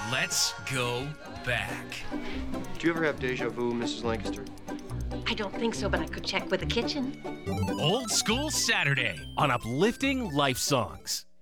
Let's go back. Did you ever have deja vu, Mrs. Lancaster? I don't think so, but I could check with the kitchen. Old School Saturday on Uplifting Life Songs.